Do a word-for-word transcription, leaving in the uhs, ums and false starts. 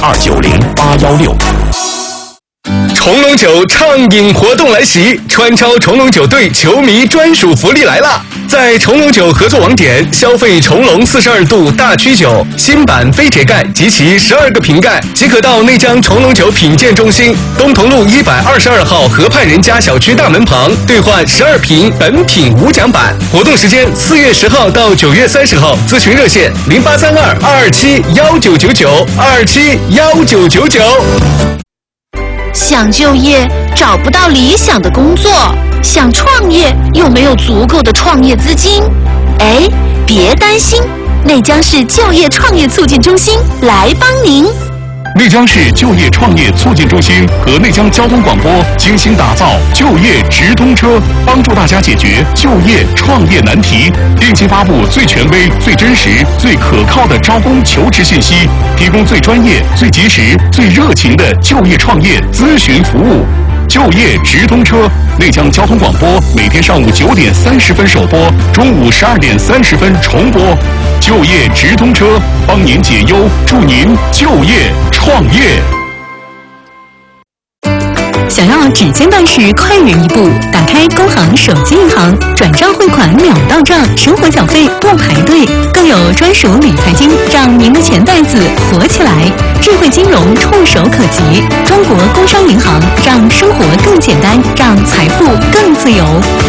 二九零八幺六。 重龙酒畅饮活动来袭，川超重龙酒队球迷专属福利来啦！在重龙酒合作网点消费重龙四十二度大曲酒新版非铁盖及其十二个瓶盖，即可到内江重龙酒品鉴中心东同路一百二十二号河畔人家小区大门旁兑换十二瓶本品无奖版。活动时间四月十号到九月三十号，咨询热线零八三二二二七幺九九九二七幺九九九。 想就业找不到理想的工作，想创业又没有足够的创业资金，哎，别担心，内江市就业创业促进中心来帮您。 内江市就业创业促进中心和内江交通广播精心打造就业直通车，帮助大家解决就业创业难题，定期发布最权威、最真实、最可靠的招工求职信息，提供最专业、最及时、最热情的就业创业咨询服务。就业直通车，内江交通广播每天上午九点三十分首播，中午十二点三十分重播。就业直通车，帮您解忧，助您就业创业。 想要指尖办事快人一步，打开工行手机银行，转账汇款秒到账，生活缴费不排队，更有专属理财金，让您的钱袋子活起来。智慧金融触手可及，中国工商银行让生活更简单，让财富更自由。